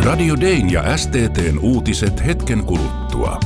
Radio Dayn ja STT:n uutiset hetken kuluttua.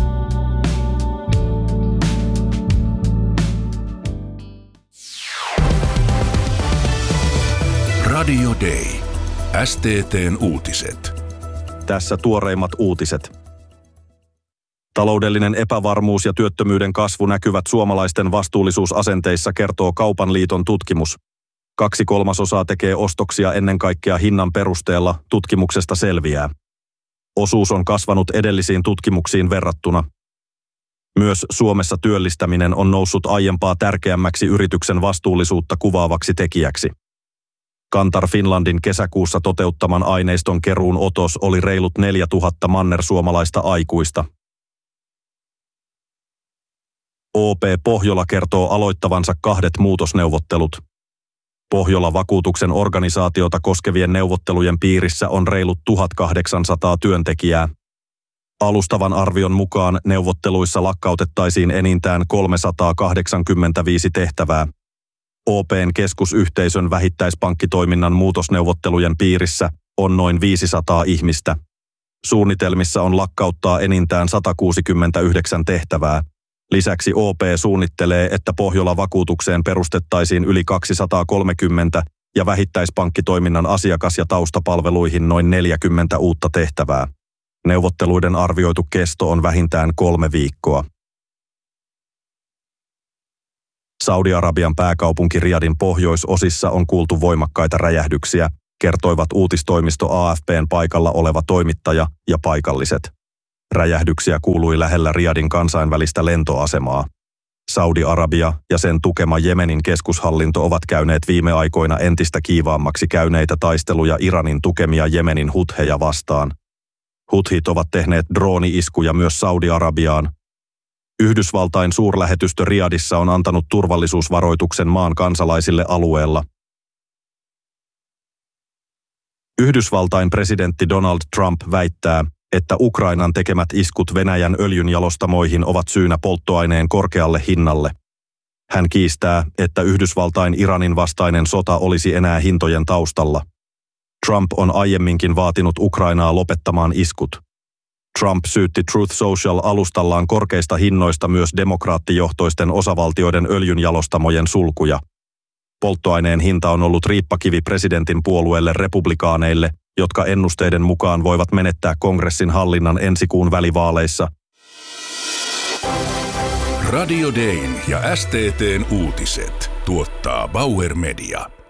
Radio Day. STT:n uutiset. Tässä tuoreimmat uutiset. Taloudellinen epävarmuus ja työttömyyden kasvu näkyvät suomalaisten vastuullisuusasenteissa, kertoo Kaupan liiton tutkimus. 2/3 tekee ostoksia ennen kaikkea hinnan perusteella, tutkimuksesta selviää. Osuus on kasvanut edellisiin tutkimuksiin verrattuna. Myös Suomessa työllistäminen on noussut aiempaa tärkeämmäksi yrityksen vastuullisuutta kuvaavaksi tekijäksi. Kantar Finlandin kesäkuussa toteuttaman aineiston keruun otos oli reilut 4000 mannersuomalaista aikuista. OP Pohjola kertoo aloittavansa 2 muutosneuvottelut. Pohjola-vakuutuksen organisaatiota koskevien neuvottelujen piirissä on reilut 1800 työntekijää. Alustavan arvion mukaan neuvotteluissa lakkautettaisiin enintään 385 tehtävää. OP:n keskusyhteisön vähittäispankkitoiminnan muutosneuvottelujen piirissä on noin 500 ihmistä. Suunnitelmissa on lakkauttaa enintään 169 tehtävää. Lisäksi OP suunnittelee, että Pohjola-vakuutukseen perustettaisiin yli 230 ja vähittäispankkitoiminnan asiakas- ja taustapalveluihin noin 40 uutta tehtävää. Neuvotteluiden arvioitu kesto on vähintään 3 viikkoa. Saudi-Arabian pääkaupunki Riyadin pohjoisosissa on kuultu voimakkaita räjähdyksiä, kertoivat uutistoimisto AFP:n paikalla oleva toimittaja ja paikalliset. Räjähdyksiä kuului lähellä Riyadin kansainvälistä lentoasemaa. Saudi-Arabia ja sen tukema Jemenin keskushallinto ovat käyneet viime aikoina entistä kiivaammaksi käyneitä taisteluja Iranin tukemia Jemenin hutheja vastaan. Huthit ovat tehneet drooni-iskuja myös Saudi-Arabiaan. Yhdysvaltain suurlähetystö Riyadissa on antanut turvallisuusvaroituksen maan kansalaisille alueella. Yhdysvaltain presidentti Donald Trump väittää, että Ukrainan tekemät iskut Venäjän öljynjalostamoihin ovat syynä polttoaineen korkealle hinnalle. Hän kiistää, että Yhdysvaltain Iranin vastainen sota olisi enää hintojen taustalla. Trump on aiemminkin vaatinut Ukrainaa lopettamaan iskut. Trump syytti Truth Social-alustallaan korkeista hinnoista myös demokraattijohtoisten osavaltioiden öljynjalostamojen sulkuja. Polttoaineen hinta on ollut riippakivi presidentin puolueelle republikaaneille, jotka ennusteiden mukaan voivat menettää kongressin hallinnan ensi kuun välivaaleissa. Radio Dayn ja STT:n uutiset tuottaa Bauer Media.